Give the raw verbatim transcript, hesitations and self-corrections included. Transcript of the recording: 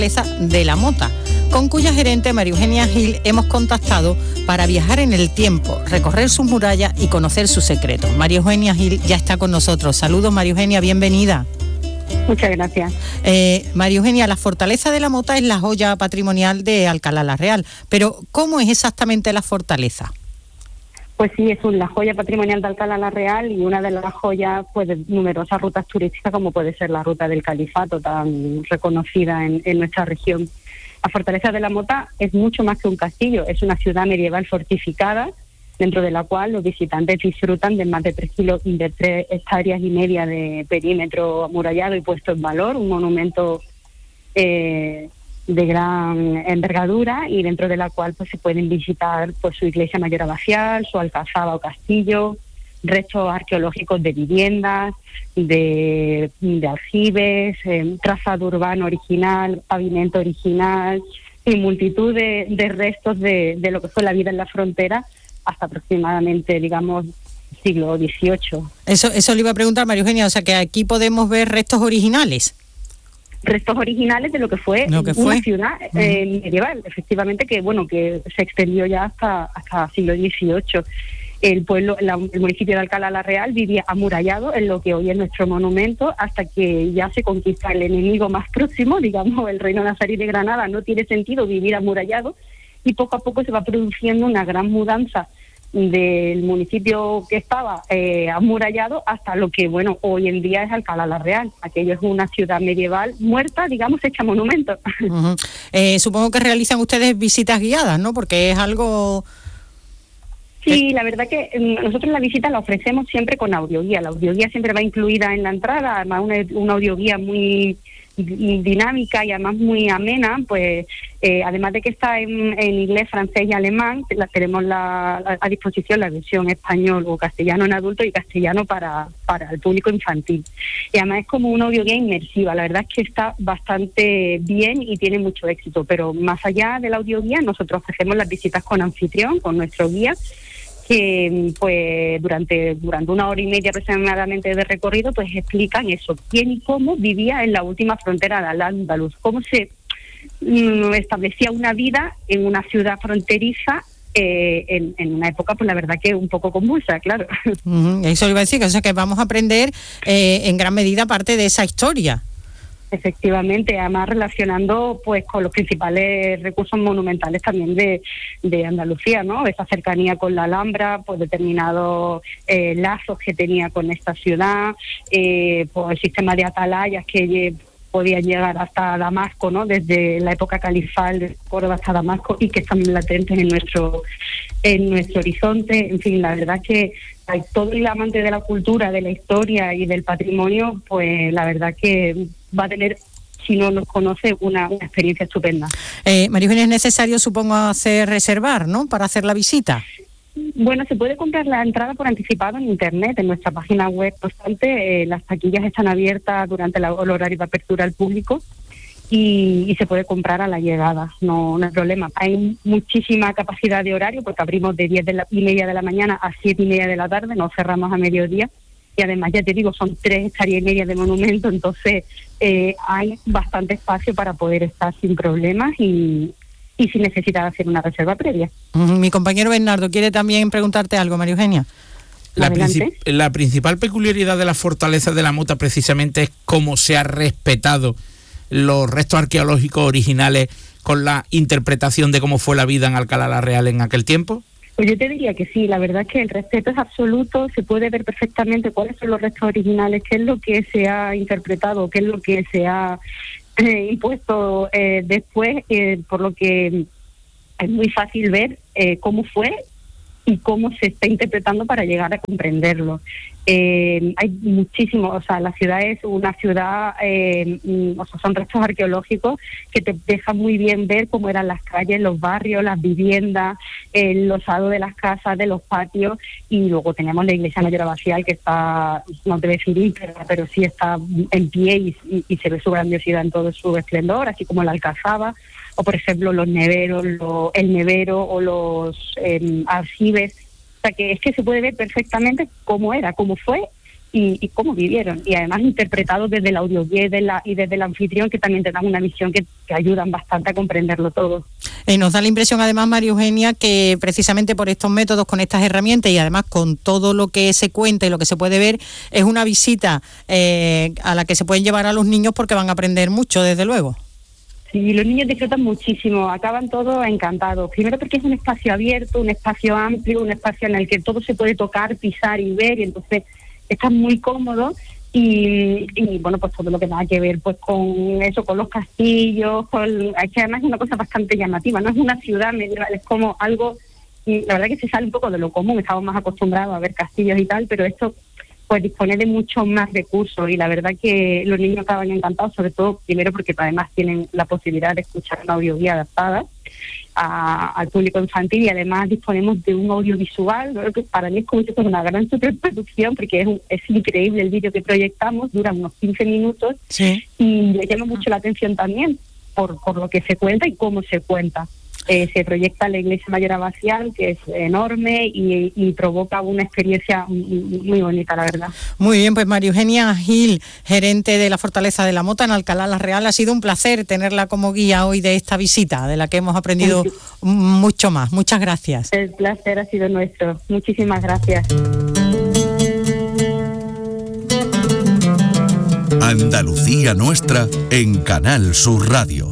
de la Mota, con cuya gerente María Eugenia Gil hemos contactado para viajar en el tiempo, recorrer sus murallas y conocer sus secretos. María Eugenia Gil ya está con nosotros. Saludos, María Eugenia, bienvenida. Muchas gracias. Eh, María Eugenia, la Fortaleza de la Mota es la joya patrimonial de Alcalá la Real, pero ¿cómo es exactamente la fortaleza? Pues sí, es la joya patrimonial de Alcalá la Real y una de las joyas pues, de numerosas rutas turísticas, como puede ser la ruta del Califato, tan reconocida en, en nuestra región. La Fortaleza de la Mota es mucho más que un castillo, es una ciudad medieval fortificada, dentro de la cual los visitantes disfrutan de más de tres, kilos, de tres hectáreas y media de perímetro amurallado y puesto en valor, un monumento eh, de gran envergadura, y dentro de la cual pues se pueden visitar pues su iglesia mayor abacial, su alcazaba o castillo, restos arqueológicos de viviendas, de, de aljibes, eh, trazado urbano original, pavimento original y multitud de, de restos de, de lo que fue la vida en la frontera hasta aproximadamente, digamos, siglo dieciocho. Eso, eso le iba a preguntar, María Eugenia, o sea que aquí podemos ver restos originales. Restos originales de lo que fue, lo que una fue. ciudad eh, uh-huh. medieval, efectivamente, que bueno que se extendió ya hasta hasta siglo dieciocho. El pueblo, la, el municipio de Alcalá la Real vivía amurallado en lo que hoy es nuestro monumento, hasta que ya se conquista el enemigo más próximo, digamos, el reino nazarí de Granada. No tiene sentido vivir amurallado, y poco a poco se va produciendo una gran mudanza del municipio que estaba eh, amurallado hasta lo que, bueno, hoy en día es Alcalá la Real. Aquello es una ciudad medieval muerta, digamos, hecha monumento. Uh-huh. Eh, supongo que realizan ustedes visitas guiadas, ¿no? Porque es algo... Sí, la verdad que nosotros la visita la ofrecemos siempre con audioguía. La audioguía siempre va incluida en la entrada, además una, una audioguía muy dinámica y además muy amena, pues eh, además de que está en, en inglés, francés y alemán, la, tenemos la, a disposición la versión español o castellano en adulto y castellano para, para el público infantil. Y además es como una audioguía inmersiva. La verdad es que está bastante bien y tiene mucho éxito, pero más allá de la audioguía nosotros hacemos las visitas con anfitrión, con nuestro guía, que pues durante durante una hora y media aproximadamente de recorrido pues explican eso, quién y cómo vivía en la última frontera de Al-Ándalus, cómo se mm, establecía una vida en una ciudad fronteriza eh, en, en una época pues la verdad que un poco convulsa, claro. Uh-huh. Eso le iba a decir, que, o sea, que vamos a aprender eh, en gran medida parte de esa historia. Efectivamente, además relacionando pues con los principales recursos monumentales también de, de Andalucía, ¿no? Esa cercanía con la Alhambra, pues determinados eh, lazos que tenía con esta ciudad, eh, pues el sistema de atalayas que eh, podían llegar hasta Damasco, ¿no? Desde la época califal de Córdoba hasta Damasco, y que están latentes en nuestro en nuestro horizonte. En fin, la verdad que hay todo el amante de la cultura, de la historia y del patrimonio, pues la verdad que va a tener, si no nos conoce, una, una experiencia estupenda. Eh, María Eugenia, es necesario, supongo, hacer reservar, ¿no?, para hacer la visita. Bueno, se puede comprar la entrada por anticipado en internet, en nuestra página web. No obstante, eh, las taquillas están abiertas durante la, el horario de apertura al público y, y se puede comprar a la llegada, no, no hay problema. Hay muchísima capacidad de horario porque abrimos de diez de la, y media de la mañana a siete y media de la tarde, no cerramos a mediodía. Y además, ya te digo, son tres hectáreas y media de monumento, entonces eh, hay bastante espacio para poder estar sin problemas y, y sin necesidad de hacer una reserva previa. Uh-huh. Mi compañero Bernardo quiere también preguntarte algo, María Eugenia. La, princip- la principal peculiaridad de la Fortaleza de la Mota precisamente es cómo se ha respetado los restos arqueológicos originales con la interpretación de cómo fue la vida en Alcalá la Real en aquel tiempo. Pues yo te diría que sí, la verdad es que el respeto es absoluto, se puede ver perfectamente cuáles son los restos originales, qué es lo que se ha interpretado, qué es lo que se ha eh, impuesto eh, después, eh, por lo que es muy fácil ver eh, cómo fue y cómo se está interpretando para llegar a comprenderlo. Eh, hay muchísimo, o sea, la ciudad es una ciudad, eh, o sea, son restos arqueológicos que te dejan muy bien ver cómo eran las calles, los barrios, las viviendas, el losado de las casas, de los patios, y luego tenemos la iglesia mayor abacial que está, no te voy a decir íntegra, pero sí está en pie y, y, y se ve su grandiosidad en todo su esplendor, así como la alcazaba, o por ejemplo los neveros, lo, el nevero o los eh, aljibes. O sea que es que se puede ver perfectamente cómo era, cómo fue y, y cómo vivieron, y además interpretados desde el audioguía y, de la, y desde el anfitrión, que también te dan una visión que, que ayudan bastante a comprenderlo todo. Eh, nos da la impresión además, María Eugenia, que precisamente por estos métodos, con estas herramientas y además con todo lo que se cuenta y lo que se puede ver, es una visita eh, a la que se pueden llevar a los niños porque van a aprender mucho, desde luego. Sí, los niños disfrutan muchísimo, acaban todos encantados. Primero porque es un espacio abierto, un espacio amplio, un espacio en el que todo se puede tocar, pisar y ver, y entonces están muy cómodos. Y, y bueno, pues todo lo que tenga que ver pues con eso, con los castillos, con, es que además es una cosa bastante llamativa, no es una ciudad medieval, es como algo, la verdad que se sale un poco de lo común, estamos más acostumbrados a ver castillos y tal, pero esto pues dispone de muchos más recursos, y la verdad que los niños acaban encantados, sobre todo primero porque además tienen la posibilidad de escuchar una audioguía adaptada a, al público infantil, y además disponemos de un audiovisual, ¿no? Que para mí es como si fuera una gran superproducción, porque es, un, es increíble el vídeo que proyectamos, dura unos quince minutos, sí. Y le llama mucho la atención también por, por lo que se cuenta y cómo se cuenta. Eh, se proyecta la iglesia mayor abacial, que es enorme, y, y provoca una experiencia muy bonita, la verdad. Muy bien, pues María Eugenia Gil, gerente de la Fortaleza de la Mota en Alcalá la Real, ha sido un placer tenerla como guía hoy de esta visita, de la que hemos aprendido mucho más. Muchas gracias. El placer ha sido nuestro. Muchísimas gracias. Andalucía Nuestra en Canal Sur Radio.